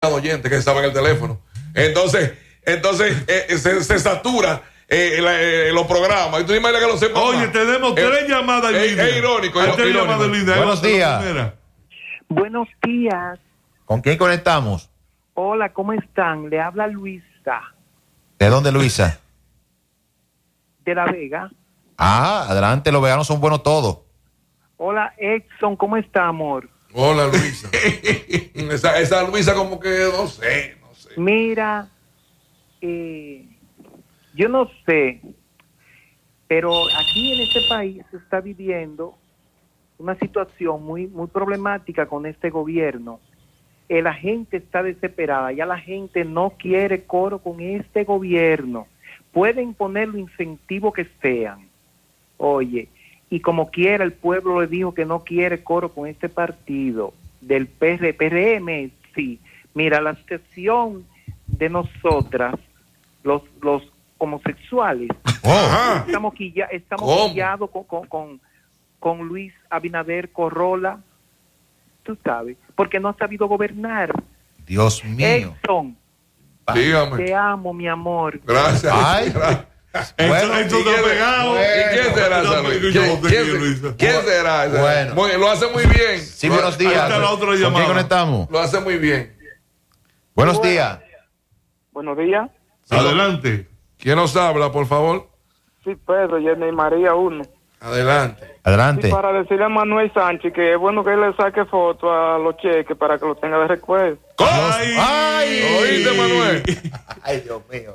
oyentes que estaban en el teléfono. Entonces se satura los programas. Y tú imaginas que lo sepas. Oye, tenemos 3 llamadas en línea. Es irónico. Hay 3 llamadas en línea. Buenos días. Buenos días. ¿Con quién conectamos? Hola, ¿cómo están? Le habla Luisa. ¿De dónde, Luisa? De La Vega. Adelante, los veganos son buenos todos. Hola, Edson, ¿cómo está, amor? Hola, Luisa. esa Luisa como que no sé. Mira, yo no sé, pero aquí en este país se está viviendo una situación muy, muy problemática con este gobierno. La gente está desesperada, ya la gente no quiere coro con este gobierno. Pueden poner los incentivos que sean. Oye, y como quiera el pueblo le dijo que no quiere coro con este partido del PRM, sí. Mira, la situación de nosotras, los homosexuales, estamos quillados con Luis Abinader Corrola, tú sabes, porque no ha sabido gobernar. Dios mío. Edson, dígame. Te amo, mi amor. Gracias. Ay. Bueno, esto está pegado. ¿Quién será esa Luisa? ¿Quién será esa? Bueno. Lo hace muy bien. Sí, buenos días. Ahí está la otra ¿Con quién llamada. conectamos? Lo hace muy bien. Buenos días. Buenos días. Adelante. ¿Quién nos habla, por favor? Sí, Pedro, Jenny María 1. Adelante. Adelante. Sí, para decirle a Manuel Sánchez que es bueno que él le saque foto a los cheques para que los tenga de recuerdo. ¡Ay! ¿Oíste, Manuel? Ay, Dios mío.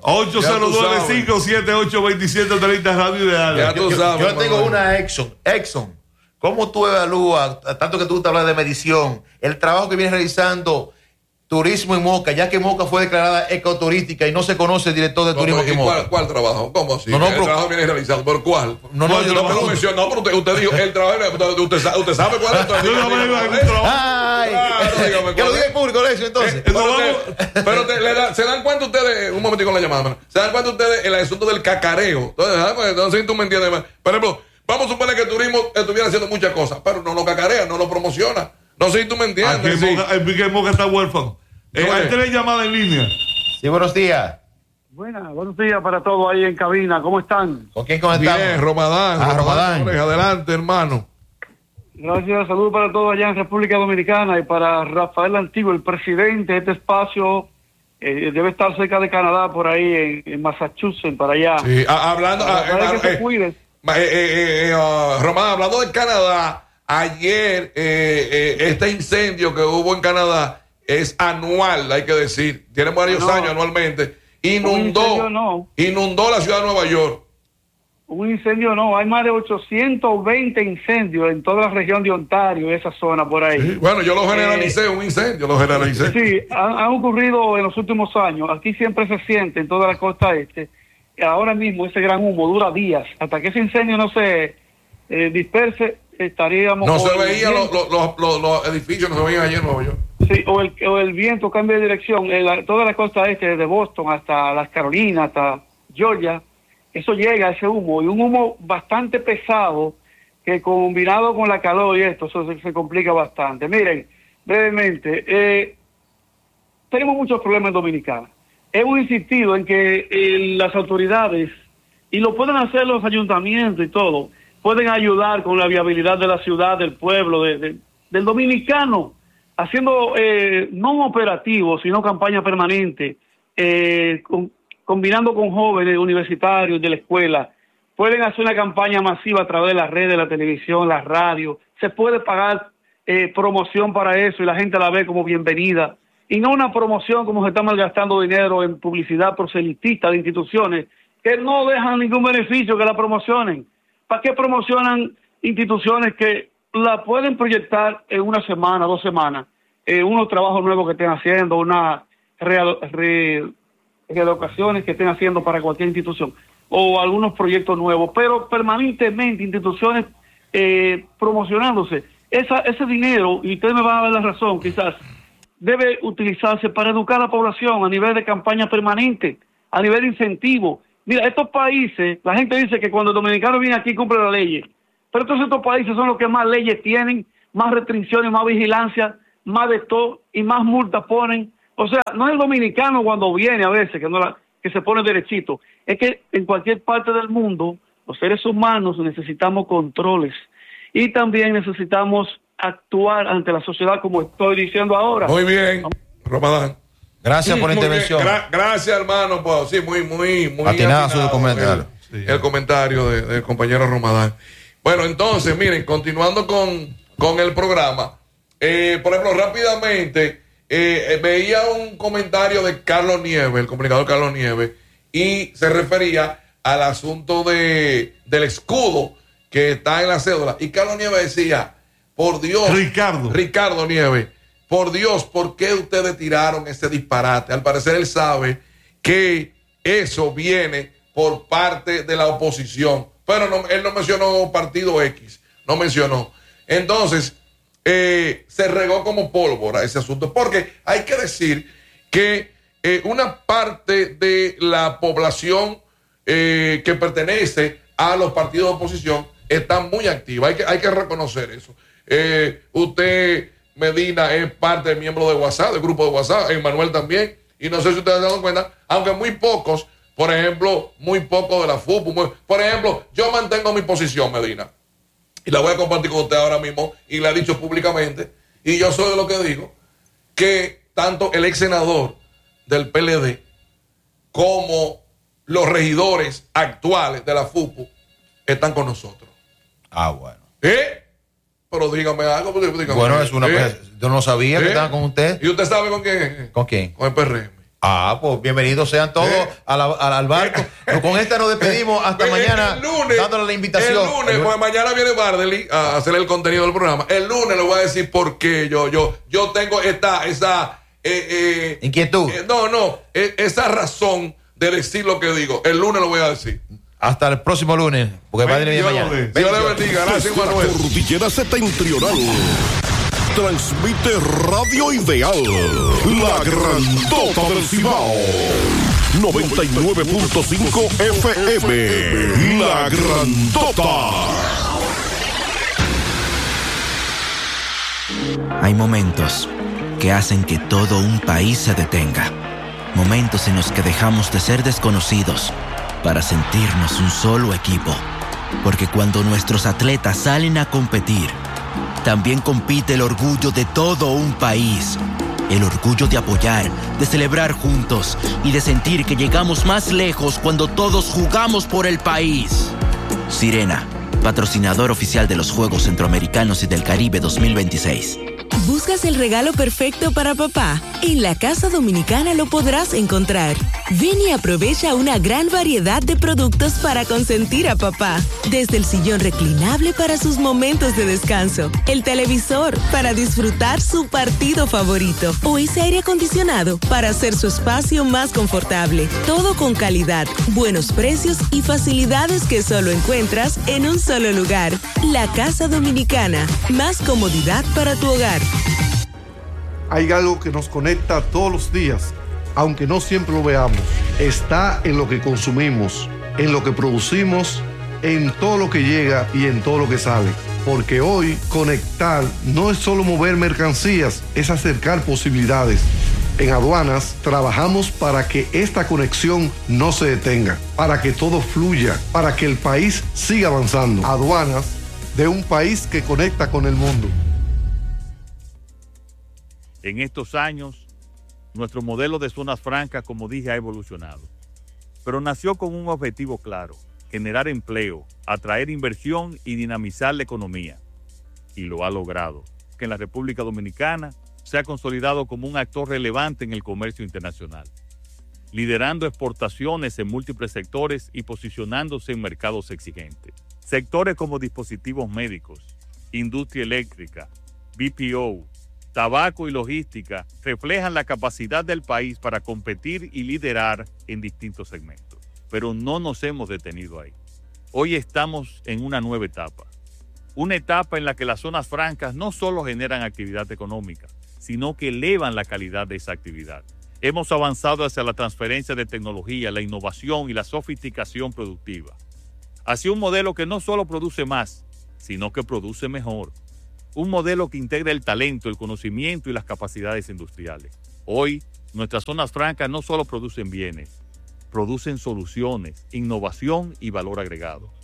809-578-2730 Radio Ideal. Ya tú sabes. Yo tengo Manuel. una Exxon. ¿Cómo tú evalúas, tanto que tú te hablas de medición, el trabajo que viene realizando Turismo en Moca, ya que Moca fue declarada ecoturística y no se conoce el director de turismo que Moca? ¿Cuál trabajo? ¿Cómo así? No, El trabajo viene realizado. ¿Por cuál? No, yo no no me lo menciono. No, pero usted dijo el trabajo. Usted sabe cuál es. Yo no me iba a un trabajo. Ay, dígame que lo cuál diga el público, eso entonces. Pero ¿se dan cuenta ustedes? Un momentito con la llamada, man. ¿Se dan cuenta ustedes el asunto del cacareo? Entonces, no sé si tú me entiendes. Por ejemplo, vamos a suponer que el turismo estuviera haciendo muchas cosas, pero no lo cacarea, no lo promociona. No sé si tú me entiendes. Aquí en Moca está huérfano. Hay 3 llamadas en línea. Sí, buenos días. Buenos días para todos ahí en cabina. ¿Cómo están? ¿Con quién conectamos? Bien, Romadán. Romadán. Adelante, hermano. Gracias, saludos para todos allá en República Dominicana y para Rafael Antiguo, el presidente de este espacio. Debe estar cerca de Canadá, por ahí en Massachusetts, para allá. Sí, hablando. Para que se cuide. Romadán, hablando de Canadá, ayer este incendio que hubo en Canadá es anual, hay que decir. Tiene varios años anualmente. Inundó la ciudad de Nueva York. Un incendio no, hay más de 820 incendios en toda la región de Ontario, esa zona por ahí. Sí, bueno, yo lo generalicé, un incendio, lo generalicé. Sí, han ocurrido en los últimos años. Aquí siempre se siente en toda la costa este. Ahora mismo ese gran humo dura días. Hasta que ese incendio no se disperse, estaríamos... No se veían los edificios, no se veían allí en Nueva York. Sí, o el viento cambia de dirección. Toda la costa este, desde Boston hasta las Carolinas, hasta Georgia, eso llega, ese humo, y un humo bastante pesado que combinado con la calor y esto, eso se complica bastante. Miren, brevemente, tenemos muchos problemas en Dominicana. Hemos insistido en que las autoridades, y lo pueden hacer los ayuntamientos y todo, pueden ayudar con la viabilidad de la ciudad, del pueblo, del dominicano, haciendo no operativos, sino campaña permanente, combinando con jóvenes universitarios de la escuela. Pueden hacer una campaña masiva a través de las redes, la televisión, la radio. Se puede pagar promoción para eso y la gente la ve como bienvenida. Y no una promoción como se está malgastando dinero en publicidad proselitista de instituciones que no dejan ningún beneficio que la promocionen. ¿Para qué promocionan instituciones que la pueden proyectar en una semana, 2 semanas? Unos trabajos nuevos que estén haciendo, unas reeducaciones que estén haciendo para cualquier institución, o algunos proyectos nuevos, pero permanentemente instituciones promocionándose. Ese dinero, y ustedes me van a dar la razón, quizás, debe utilizarse para educar a la población a nivel de campaña permanente, a nivel de incentivo. Mira, estos países, la gente dice que cuando el dominicano viene aquí cumple las leyes, pero entonces estos países son los que más leyes tienen, más restricciones, más vigilancia, más de todo y más multas ponen O sea, no es el dominicano cuando viene a veces que se pone derechito. Es que en cualquier parte del mundo, los seres humanos necesitamos controles y también necesitamos actuar ante la sociedad como estoy diciendo ahora. Muy bien, Ramadán. Gracias por la intervención. Gracias, hermano. Pues, sí, muy atinado su comentario. El comentario del compañero Ramadán. Bueno, entonces, miren, continuando con el programa. Por ejemplo, rápidamente, veía un comentario de Carlos Nieves, el comunicador Carlos Nieves, y se refería al asunto del escudo que está en la cédula. Y Carlos Nieves decía, por Dios, Ricardo Nieves, por Dios, ¿por qué ustedes tiraron ese disparate? Al parecer él sabe que eso viene por parte de la oposición, pero él no mencionó partido X, no mencionó. Entonces, se regó como pólvora ese asunto, porque hay que decir que una parte de la población que pertenece a los partidos de oposición está muy activa, hay que reconocer eso. Usted, Medina, es parte del miembro de WhatsApp, del grupo de WhatsApp, Emmanuel también, y no sé si ustedes se han dado cuenta, aunque muy pocos, por ejemplo, muy pocos de la fútbol, por ejemplo, yo mantengo mi posición, Medina, y la voy a compartir con usted ahora mismo, y la he dicho públicamente, y yo soy de lo que digo, que tanto el ex senador del PLD como los regidores actuales de la FUPU están con nosotros. Bueno. Pero dígame algo. Dígame. Bueno, es una yo no sabía que estaban con usted. ¿Y usted sabe con quién? ¿Con quién? Con el PRM. Pues bienvenidos sean todos al barco. Con esta nos despedimos hasta mañana, lunes, dándole la invitación. El lunes, pues mañana viene Bardely a hacer el contenido del programa. El lunes le voy a decir por qué yo tengo esa inquietud. Esa razón de decir lo que digo. El lunes lo voy a decir. Hasta el próximo lunes, porque Padre viene mañana. Dios le bendiga. Gracias, Manuel. Cordillera Septentrional. Transmite Radio Ideal, la grandota del Cibao. 99.5 FM, la grandota. Hay momentos que hacen que todo un país se detenga. Momentos en los que dejamos de ser desconocidos para sentirnos un solo equipo. Porque cuando nuestros atletas salen a competir, también compite el orgullo de todo un país. El orgullo de apoyar, de celebrar juntos y de sentir que llegamos más lejos cuando todos jugamos por el país. Sirena, patrocinador oficial de los Juegos Centroamericanos y del Caribe 2026. ¿Buscas el regalo perfecto para papá? En la Casa Dominicana lo podrás encontrar. Ven y aprovecha una gran variedad de productos para consentir a papá. Desde el sillón reclinable para sus momentos de descanso, el televisor para disfrutar su partido favorito o ese aire acondicionado para hacer su espacio más confortable. Todo con calidad, buenos precios y facilidades que solo encuentras en un solo lugar. La Casa Dominicana. Más comodidad para tu hogar. Hay algo que nos conecta todos los días, aunque no siempre lo veamos. Está en lo que consumimos, en lo que producimos, en todo lo que llega y en todo lo que sale. Porque hoy conectar no es solo mover mercancías, es acercar posibilidades. En Aduanas trabajamos para que esta conexión no se detenga, para que todo fluya, para que el país siga avanzando. Aduanas, de un país que conecta con el mundo. En estos años, nuestro modelo de zonas francas, como dije, ha evolucionado. Pero nació con un objetivo claro: generar empleo, atraer inversión y dinamizar la economía. Y lo ha logrado, que en la República Dominicana se ha consolidado como un actor relevante en el comercio internacional, liderando exportaciones en múltiples sectores y posicionándose en mercados exigentes. Sectores como dispositivos médicos, industria eléctrica, BPO, tabaco y logística reflejan la capacidad del país para competir y liderar en distintos segmentos. Pero no nos hemos detenido ahí. Hoy estamos en una nueva etapa. Una etapa en la que las zonas francas no solo generan actividad económica, sino que elevan la calidad de esa actividad. Hemos avanzado hacia la transferencia de tecnología, la innovación y la sofisticación productiva. Hacia un modelo que no solo produce más, sino que produce mejor. Un modelo que integra el talento, el conocimiento y las capacidades industriales. Hoy, Nuestras zonas francas no solo producen bienes, producen soluciones, innovación y valor agregado.